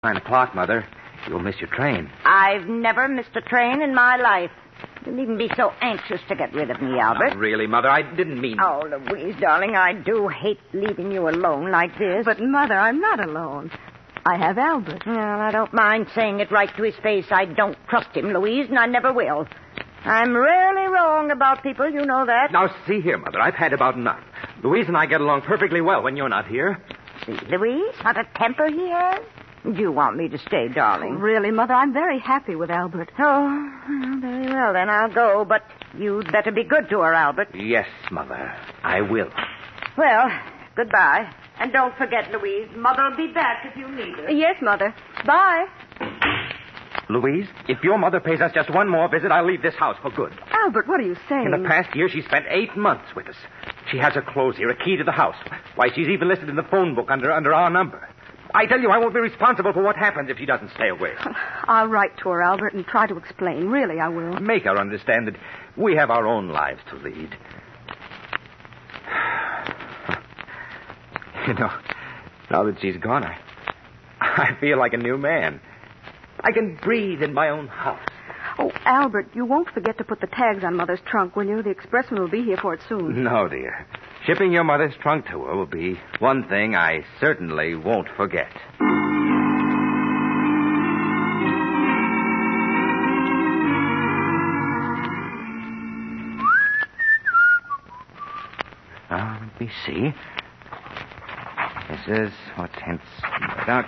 9:00, Mother. You'll miss your train. I've never missed a train in my life. You needn't be so anxious to get rid of me, Albert. Not really, Mother. I didn't mean... Oh, Louise, darling, I do hate leaving you alone like this. But, Mother, I'm not alone. I have Albert. Well, I don't mind saying it right to his face. I don't trust him, Louise, and I never will. I'm rarely wrong about people, you know that. Now, see here, Mother. I've had about enough. Louise and I get along perfectly well when you're not here. See, Louise, what a temper he has. Do you want me to stay, darling? Really, Mother, I'm very happy with Albert. Oh, well, very well, then I'll go. But you'd better be good to her, Albert. Yes, Mother. I will. Well, goodbye. And don't forget, Louise, Mother'll be back if you need her. Yes, Mother. Bye. Louise, if your mother pays us just one more visit, I'll leave this house for good. Albert, what are you saying? In the past year, she spent 8 months with us. She has her clothes here, a key to the house. Why, she's even listed in the phone book under our number. I tell you, I won't be responsible for what happens if she doesn't stay away. I'll write to her, Albert, and try to explain. Really, I will. Make her understand that we have our own lives to lead. You know, now that she's gone, I feel like a new man. I can breathe in my own house. Oh, Albert, you won't forget to put the tags on Mother's trunk, will you? The expressman will be here for it soon. No, dear. Shipping your mother's trunk to her will be one thing I certainly won't forget. Now, let me see. This is what's hence Murdoch.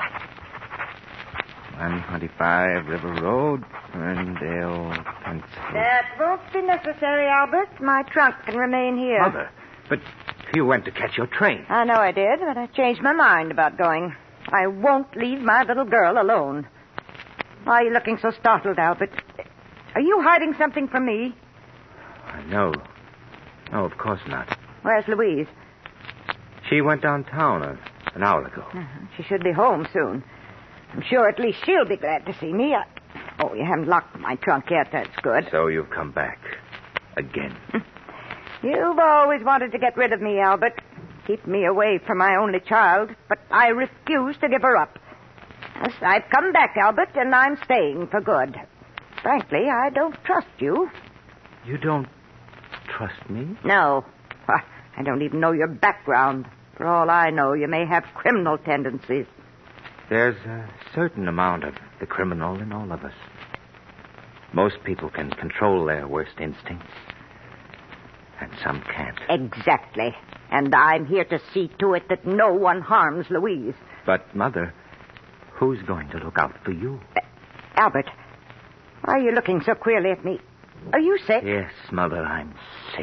125 River Road, Ferndale, Pennsylvania. That won't be necessary, Albert. My trunk can remain here. Mother, but you went to catch your train. I know I did, but I changed my mind about going. I won't leave my little girl alone. Why are you looking so startled, Albert? Are you hiding something from me? No. No, of course not. Where's Louise? She went downtown an hour ago. She should be home soon. I'm sure at least she'll be glad to see me. Oh, you haven't locked my trunk yet. That's good. So you've come back. Again. You've always wanted to get rid of me, Albert. Keep me away from my only child. But I refuse to give her up. Yes, I've come back, Albert, and I'm staying for good. Frankly, I don't trust you. You don't trust me? No. I don't even know your background. For all I know, you may have criminal tendencies. There's a certain amount of the criminal in all of us. Most people can control their worst instincts, and some can't. Exactly. And I'm here to see to it that no one harms Louise. But, Mother, who's going to look out for you? Albert, why are you looking so queerly at me? Are you sick? Yes, Mother, I'm sick.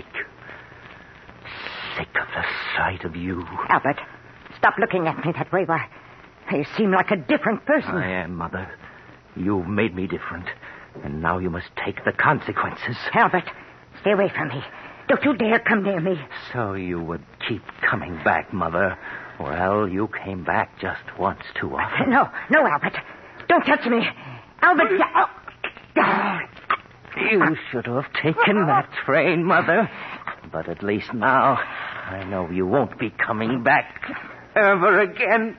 Sick of the sight of you. Albert, stop looking at me that way. Why, you seem like a different person. I am, Mother. You've made me different. And now you must take the consequences. Albert, stay away from me. Don't you dare come near me. So you would keep coming back, Mother. Well, you came back just once too often. No, Albert. Don't touch me. Albert. You should have taken that train, Mother. But at least now, I know you won't be coming back ever again.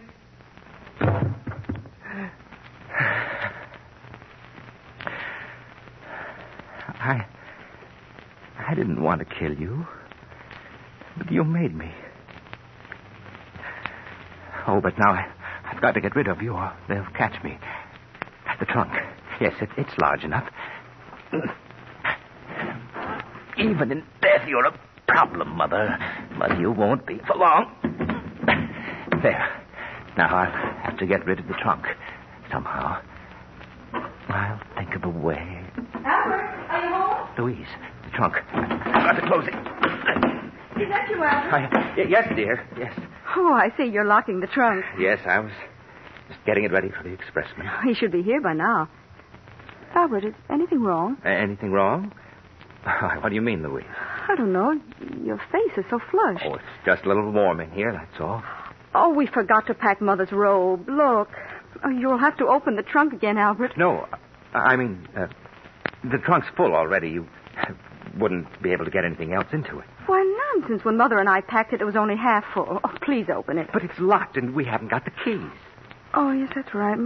I didn't want to kill you, but you made me. Oh, but now I've got to get rid of you or they'll catch me. The trunk. Yes, it's large enough. Even in death, you're a problem, Mother. But you won't be for long. There. Now I'll have to get rid of the trunk. Somehow. I'll think of a way. Albert, are you home? Louise, the trunk. I've got to close it. Is that you, Albert? Yes, dear. Yes. Oh, I see. You're locking the trunk. Yes, I was just getting it ready for the expressman. He should be here by now. Albert, is anything wrong? Anything wrong? What do you mean, Louise? I don't know. Your face is so flushed. Oh, it's just a little warm in here, that's all. Oh, we forgot to pack Mother's robe. Look. Oh, you'll have to open the trunk again, Albert. No, I mean, the trunk's full already. You wouldn't be able to get anything else into it. Why, nonsense. When Mother and I packed it, it was only half full. Oh, please open it. But it's locked, and we haven't got the keys. Oh, yes, that's right.